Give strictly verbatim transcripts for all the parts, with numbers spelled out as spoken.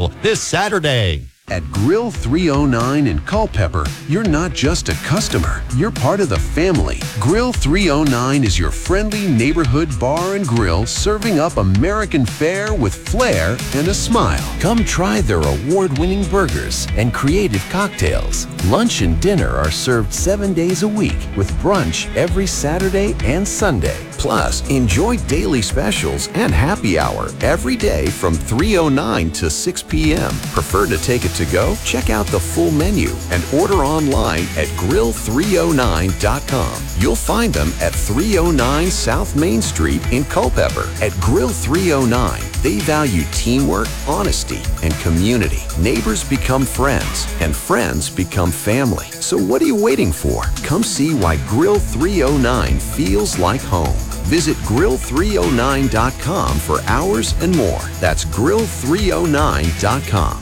model this Saturday. At Grill three oh nine in Culpeper, you're not just a customer, you're part of the family. Grill three oh nine is your friendly neighborhood bar and grill serving up American fare with flair and a smile. Come try their award-winning burgers and creative cocktails. Lunch and dinner are served seven days a week with brunch every Saturday and Sunday. Plus, enjoy daily specials and happy hour every day from three oh nine to six p.m. Prefer to take it to go? Check out the full menu and order online at grill three oh nine dot com. You'll find them at three oh nine South Main Street in Culpeper. At Grill three oh nine, they value teamwork, honesty, and community. Neighbors become friends, and friends become family. So what are you waiting for? Come see why Grill three oh nine feels like home. Visit grill three oh nine dot com for hours and more. That's grill three oh nine dot com.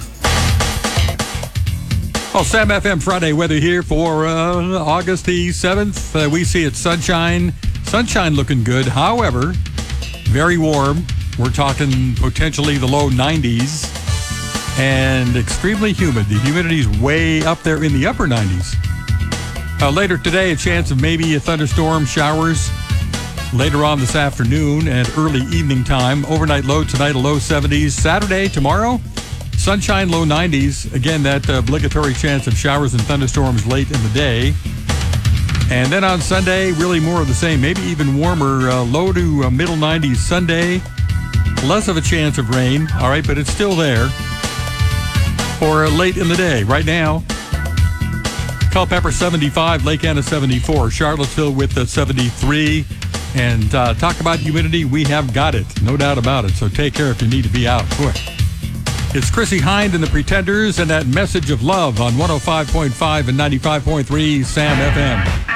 Well, Sam F M Friday weather here for uh, August the seventh. Uh, we see it sunshine. Sunshine looking good. However, very warm. We're talking potentially the low nineties and extremely humid. The humidity's way up there in the upper nineties. Uh, later today, a chance of maybe a thunderstorm, showers. Later on this afternoon and early evening time. Overnight low tonight, a low seventies. Saturday, tomorrow, sunshine, low nineties. Again, that uh, obligatory chance of showers and thunderstorms late in the day. And then on Sunday, really more of the same, maybe even warmer, uh, low to uh, middle nineties Sunday. Less of a chance of rain, all right, but it's still there for uh, late in the day. Right now, Culpeper seventy-five, Lake Anna seventy-four, Charlottesville with the seventy-three. And uh, talk about humidity, we have got it, no doubt about it. So take care if you need to be out. Boy. It's Chrissie Hynde and the Pretenders and that message of love on one oh five point five and ninety-five point three Sam F M.